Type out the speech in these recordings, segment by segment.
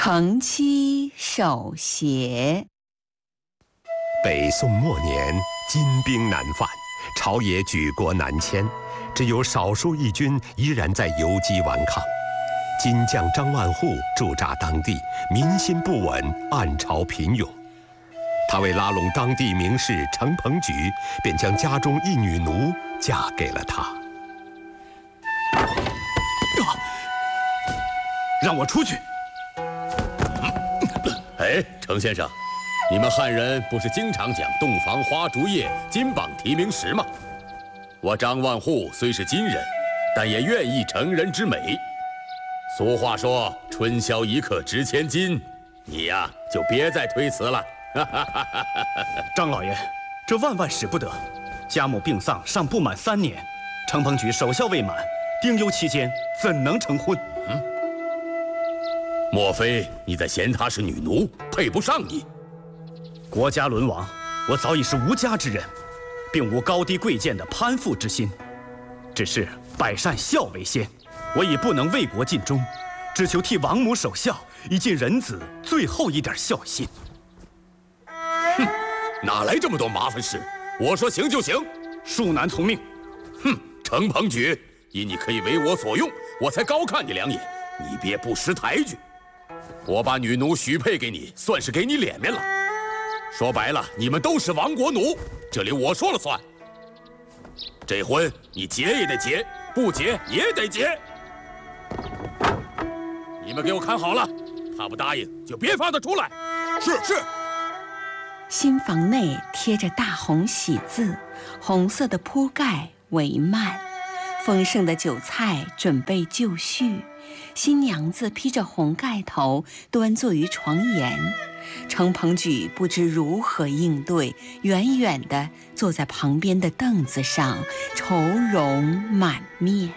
承妻守协。 北宋末年，金兵南犯，朝野举国南迁，只有少数义军依然在游击顽抗。金将张万户驻扎当地，民心不稳，暗潮频涌。他为拉拢当地名士程鹏举，便将家中一女奴嫁给了他。 让我出去！ 哎，程先生，你们汉人不是经常讲洞房花烛夜，金榜题名时吗？我张万户虽是金人，但也愿意成人之美。俗话说“春宵一刻值千金”，你呀就别再推辞了。 张老爷，这万万使不得！家母病丧尚不满3年，程鹏举守孝未满，丁忧期间怎能成婚？ 莫非你在嫌她是女奴，配不上你？ 国家沦亡，我早已是无家之人，并无高低贵贱的攀附之心，只是百善孝为先。我已不能为国尽忠，只求替王母守孝，以尽人子最后一点孝心。 哼，哪来这么多麻烦事？我说行就行， 恕难从命。 哼，程鹏举，因你可以为我所用，我才高看你2眼，你别不识抬举。我把女奴许配给你，算是给你脸面了。说白了，你们都是亡国奴，这里我说了算。这婚你结也得结，不结也得结。你们给我看好了，他不答应就别放他出来。 是。 新房内贴着大红喜字，红色的铺盖帷幔，丰盛的酒菜准备就绪。新娘子披着红盖头，端坐于床沿。程鹏举不知如何应对，远远地坐在旁边的凳子上，愁容满面。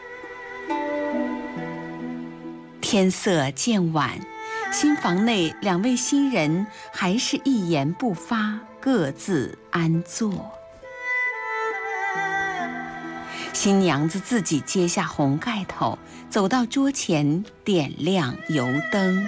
天色渐晚，新房内2位新人还是一言不发，各自安坐。新娘子自己揭下红盖头，走到桌前，点亮油灯。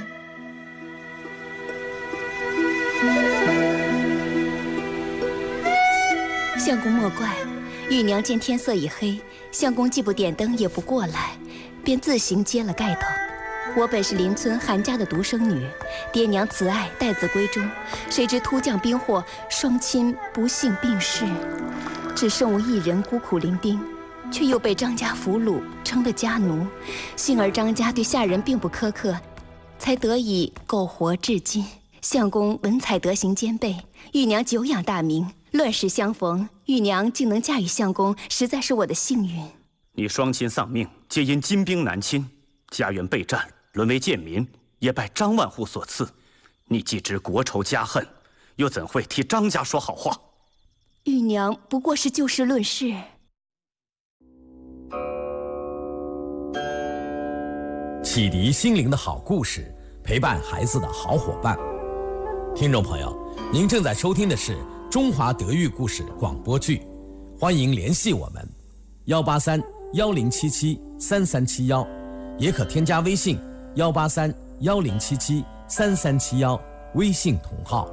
相公莫怪，玉娘见天色已黑，相公既不点灯也不过来，便自行揭了盖头。我本是邻村韩家的独生女，爹娘慈爱，待子闺中，谁知突降兵祸，双亲不幸病逝，只剩我一人孤苦伶仃，却又被张家俘虏，成了家奴。幸而张家对下人并不苛刻，才得以苟活至今。相公文采德行兼备，玉娘久仰大名，乱世相逢，玉娘竟能嫁与相公，实在是我的幸运。 你双亲丧命，皆因金兵南侵，家园被占，沦为贱民，也拜张万户所赐。你既知国仇家恨，又怎会替张家说好话？ 玉娘不过是就事论事。 启迪心灵的好故事，陪伴孩子的好伙伴。听众朋友，您正在收听的是中华德育故事广播剧，欢迎联系我们183-1077-3371，也可添加微信183-1077-3371，微信同号。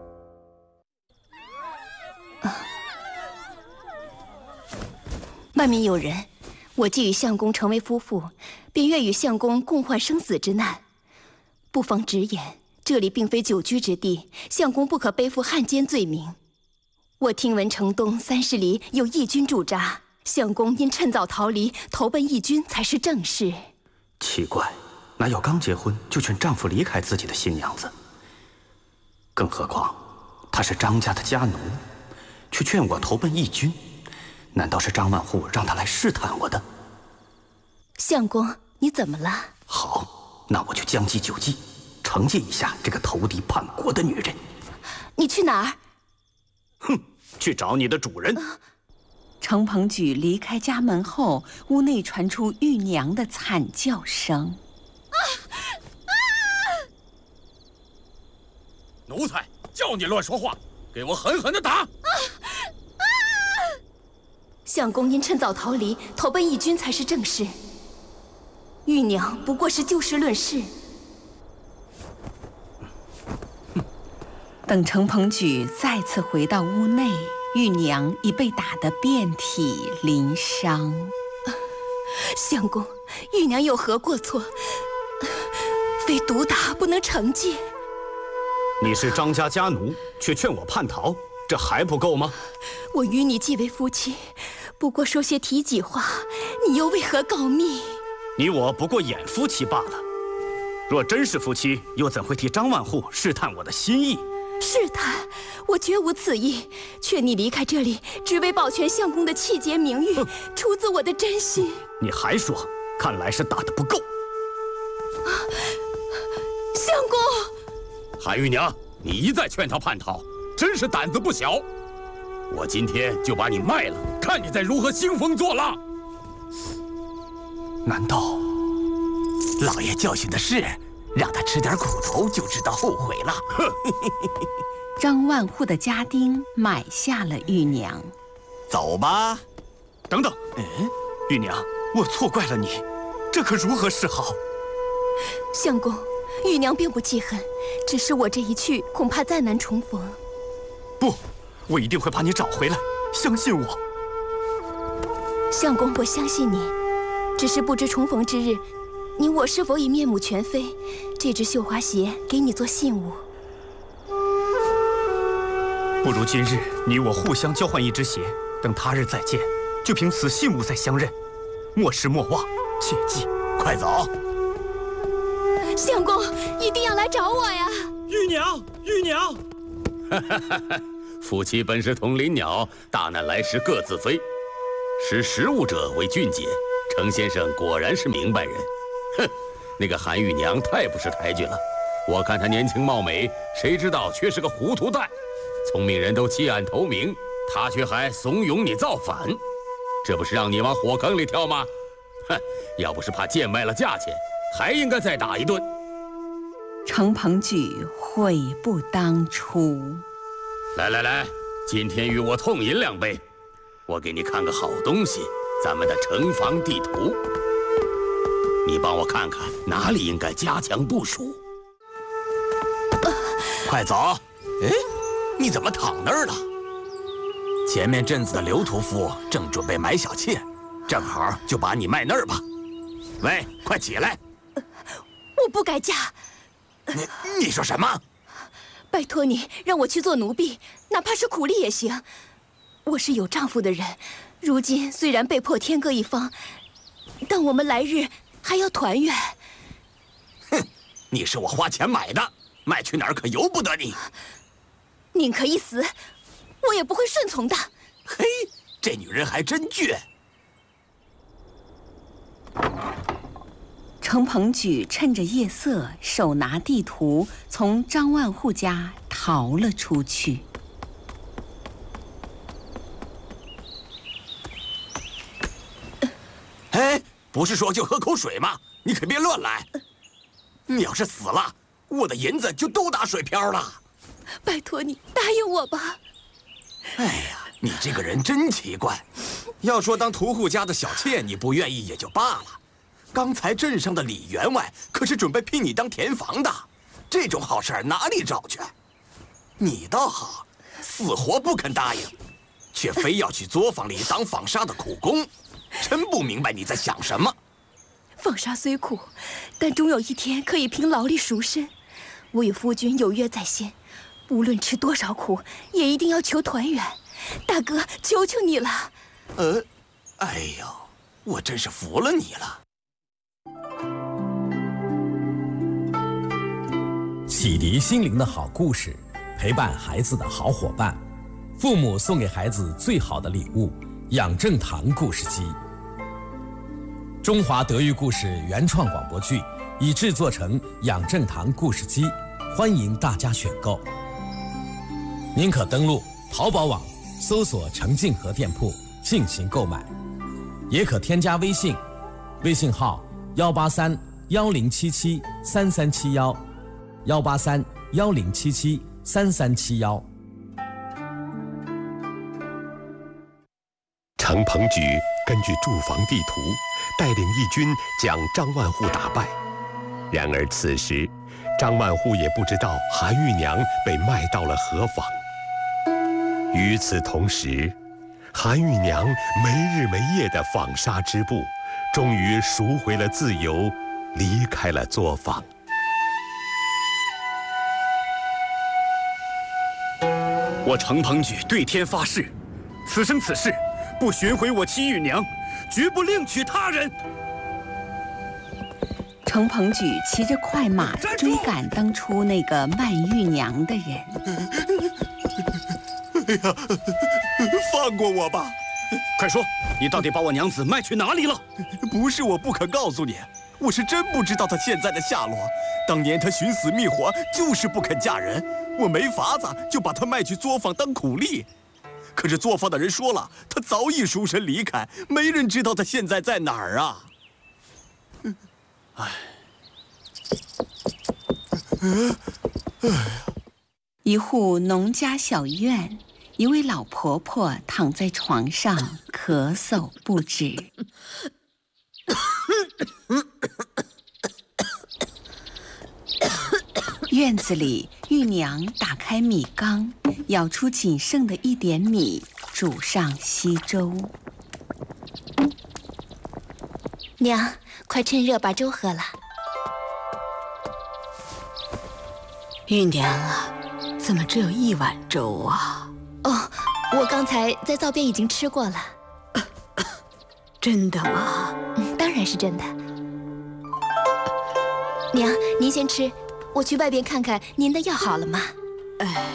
外面有人，我既与相公成为夫妇，便愿与相公共患生死之难。不妨直言，这里并非久居之地，相公不可背负汉奸罪名。我听闻城东30里有义军驻扎，相公因趁早逃离，投奔义军才是正事。 奇怪，哪有刚结婚就劝丈夫离开自己的新娘子？更何况她是张家的家奴，却劝我投奔义军，难道是张万户让她来试探我的？ 相公，你怎么了？ 好，那我就将计就计，惩戒一下这个投敌叛国的女人。 你去哪儿？ 哼，去找你的主人。 程鹏举离开家门后，屋内传出玉娘的惨叫声。 奴才，叫你乱说话，给我狠狠地打！ 相公因趁早逃离，投奔义军才是正事。玉娘不过是就事论事。 等程鹏举再次回到屋内，玉娘已被打得遍体鳞伤。 相公，玉娘有何过错？非毒打不能惩戒。 你是张家家奴，却劝我叛逃，这还不够吗？ 我与你既为夫妻，不过说些体己话，你又为何告密？ 你我不过演夫妻罢了。若真是夫妻，又怎会替张万户试探我的心意？ 试探？我绝无此意。劝你离开这里，只为保全相公的气节名誉，出自我的真心。 你还说？看来是打得不够。 相公， 韩玉娘，你一再劝他叛逃，真是胆子不小。我今天就把你卖了，看你再如何兴风作浪。 难道老爷教训的是，让他吃点苦头就知道后悔了？哼！ 张万户的家丁买下了玉娘。 走吧。 等等，玉娘，我错怪了你，这可如何是好？ 相公，玉娘并不记恨，只是我这一去，恐怕再难重逢。 不，我一定会把你找回来，相信我。 相公，我相信你，只是不知重逢之日，你我是否已面目全非？这只绣花鞋给你做信物。 不如今日你我互相交换一只鞋，等他日再见，就凭此信物再相认。莫失莫忘，切记。 快走！ 相公一定要来找我呀！ 玉娘，玉娘！ 夫妻本是同林鸟，大难来时各自飞。识时务者为俊杰，程先生果然是明白人。哼，那个韩玉娘太不识抬举了。我看她年轻貌美，谁知道却是个糊涂蛋。聪明人都弃暗投明，她却还怂恿你造反，这不是让你往火坑里跳吗？哼，要不是怕贱卖了价钱，还应该再打一顿。 程鹏举悔不当初。 来来来，今天与我痛饮2杯，我给你看个好东西，咱们的城防地图。你帮我看看哪里应该加强部署。 快走！哎，你怎么躺那儿了？前面镇子的刘屠夫正准备买小妾，正好就把你卖那儿吧。喂，快起来！ 我不改嫁。 你说什么？ 拜托你让我去做奴婢，哪怕是苦力也行。我是有丈夫的人，如今虽然被迫天各一方，但我们来日还要团圆。 哼，你是我花钱买的，卖去哪儿可由不得你。 宁可一死，我也不会顺从的。 嘿，这女人还真倔。 程鹏举趁着夜色，手拿地图，从张万户家逃了出去。 哎，不是说就喝口水吗？你可别乱来。你要是死了，我的银子就都打水漂了。 拜托你答应我吧。 哎呀，你这个人真奇怪。要说当屠户家的小妾，你不愿意也就罢了。刚才镇上的李员外可是准备聘你当田房的，这种好事哪里找去？你倒好，死活不肯答应，却非要去作坊里当纺纱的苦工，真不明白你在想什么。 纺纱虽苦，但终有一天可以凭劳力赎身。我与夫君有约在先，无论吃多少苦，也一定要求团圆。大哥，求求你了。 哎呦，我真是服了你了。 启迪心灵的好故事，陪伴孩子的好伙伴，父母送给孩子最好的礼物——养正堂故事机。中华德育故事原创广播剧已制作成养正堂故事机，欢迎大家选购。您可登录淘宝网搜索程静和店铺进行购买，也可添加微信，微信号183-1077-3371，183-1077-3371。 程鹏举根据驻防地图，带领义军将张万户打败。然而此时， 张万户也不知道韩玉娘被卖到了何方。与此同时，韩玉娘没日没夜的纺纱织布，终于赎回了自由，离开了作坊。 我程鹏举对天发誓，此生此世不寻回我妻玉娘，绝不另娶他人。 程鹏举骑着快马追赶当初那个卖玉娘的人。 哎呀，放过我吧！ 快说，你到底把我娘子卖去哪里了？ 不是我不肯告诉你，我是真不知道她现在的下落。当年她寻死觅活，就是不肯嫁人，我没法子就把她卖去作坊当苦力。可是作坊的人说了，她早已赎身离开，没人知道她现在在哪儿啊！唉， 一户农家小院，一位老婆婆躺在床上咳嗽不止。院子里，玉娘打开米缸，舀出仅剩的一点米，煮上稀粥。 娘，快趁热把粥喝了。 玉娘啊，怎么只有一碗粥啊？ 哦，我刚才在灶边已经吃过了。 真的吗？ 当然是真的。娘，您先吃，我去外边看看您的药好了吗？